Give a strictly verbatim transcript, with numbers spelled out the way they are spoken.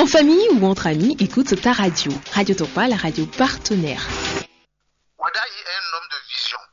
En famille ou entre amis, écoute ta radio. Radio Topa, la radio partenaire. Wada est un homme de vision.